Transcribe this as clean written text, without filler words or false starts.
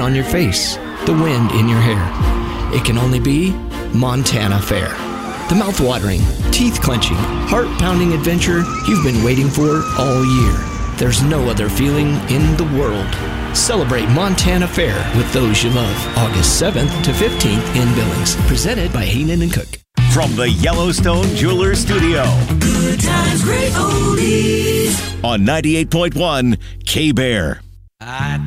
on your face, the wind in your hair. It can only be Montana Fair. The mouth-watering, teeth-clenching, heart-pounding adventure you've been waiting for all year. There's no other feeling in the world. Celebrate Montana Fair with those you love. August 7th to 15th in Billings. Presented by Heenan & Cook. From the Yellowstone Jewelers Studio. Good times, great oldies. On 98.1 K-Bear. I